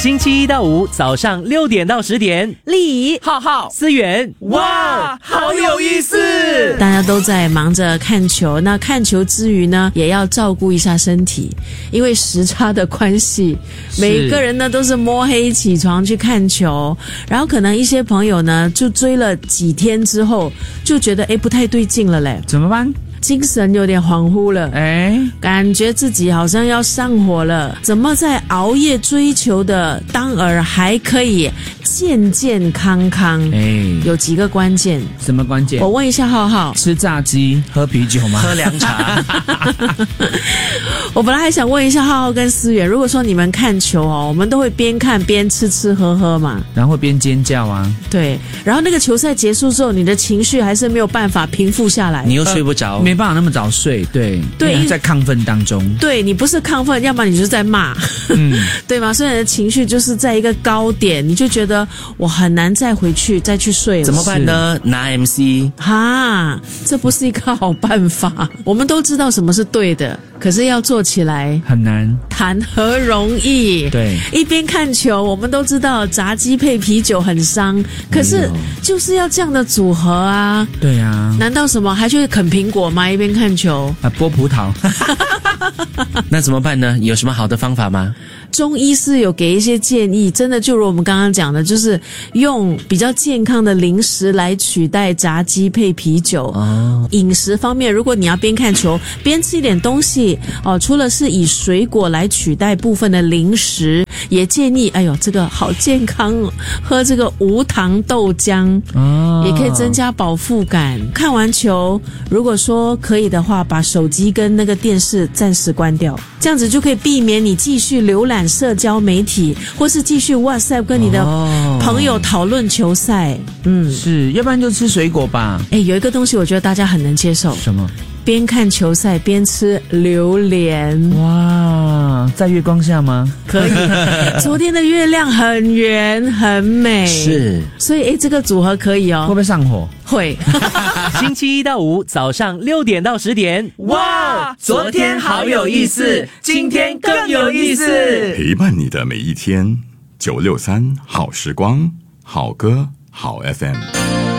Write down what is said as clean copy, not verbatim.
星期一到五早上6点到10点， 丽浩浩、思源，哇，好有意思！ 大家都在忙着看球，那看球之余呢，也要照顾一下身体，因为时差的关系，每个人呢都是摸黑起床去看球，然后可能一些朋友呢就追了几天之后，就觉得不太对劲了嘞， 怎么办？ 精神有点恍惚了，感觉自己好像要上火了。怎么在熬夜追求的当儿还可以健健康康？有几个关键。 什么关键？ 我问一下浩浩， 吃炸鸡、喝啤酒吗？ 喝凉茶。 我本来还想问一下浩浩跟思远，如果说你们看球我们都会边看边吃喝喝嘛， 然后边尖叫啊。 对，然后那个球赛结束之后，你的情绪还是没有办法平复下来， 你又睡不着。 没办法那么早睡，对，在亢奋当中。 对，你不是亢奋，要不然你就是在骂，对吗？所以你的情绪就是在一个高点，你就觉得我很难再回去再去睡了。 怎么办呢？拿 MC 这不是一个好办法。我们都知道什么是对的，可是要做起来很难， 谈何容易？ 对， 一边看球，我们都知道炸鸡配啤酒很伤，可是就是要这样的组合啊。 对啊， 难道什么还去啃苹果吗？一边看球剥葡萄。 那怎么办呢？有什么好的方法吗？ 中医师有给一些建议，真的就如我们刚刚讲的，就是用比较健康的零食来取代炸鸡配啤酒。饮食方面，如果你要边看球边吃一点东西除了是以水果来取代部分的零食，也建议这个好健康，喝这个无糖豆浆也可以增加饱腹感。看完球，如果说可以的话，把手机跟那个电视暂时关掉，这样子就可以避免你继续浏览社交媒体，或是继续 WhatsApp 跟你的朋友讨论球赛。 是，要不然就吃水果吧。 有一个东西我觉得大家很能接受。 什么？ 边看球赛边吃榴莲。 哇，在月光下吗？ 可以。昨天的月亮很圆很美， 是， 所以这个组合可以会不会上火？ 会。 星期一到五早上6点到10点，哇，昨天好有意思，今天更有意思， 陪伴你的每一天。963好时光，好歌好 FM。